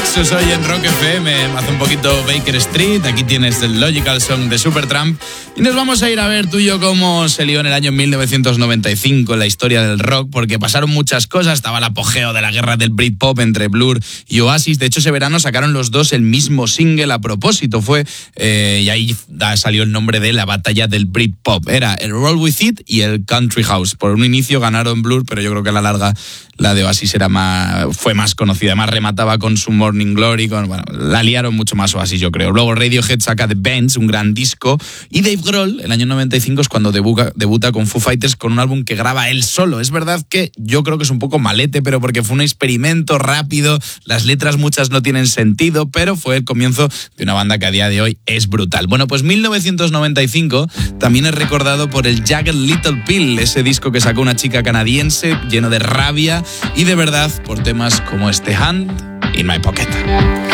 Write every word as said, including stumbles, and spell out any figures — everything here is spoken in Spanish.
Nexus hoy en Rock F M. Hace un poquito Baker Street. Aquí tienes el Logical Song de Supertramp. Y nos vamos a ir a ver tú y yo cómo se lió en el año mil novecientos noventa y cinco en la historia del rock, porque pasaron muchas cosas. Estaba el apogeo de la guerra del Britpop entre Blur y Oasis. De hecho, ese verano sacaron los dos el mismo single a propósito. Fue eh, y ahí salió el nombre de la batalla del Britpop. Era el Roll With It y el Country House. Por un inicio ganaron Blur, pero yo creo que a la larga la de Oasis era más, fue más conocida. Además remataba con su Morning Glory. Con, bueno, la liaron mucho más Oasis, yo creo. Luego Radiohead saca The Bends, un gran disco. Y Dave Grohl, el año noventa y cinco, es cuando debuta, debuta con Foo Fighters con un álbum que graba él solo. Es verdad que yo creo que es un poco malete, pero porque fue un experimento rápido. Las letras muchas no tienen sentido, pero fue el comienzo de una banda que a día de hoy es brutal. Bueno, pues mil novecientos noventa y cinco también es recordado por el Jagged Little Pill, ese disco que sacó una chica canadiense lleno de rabia y de verdad por temas como este Hand in My Pocket.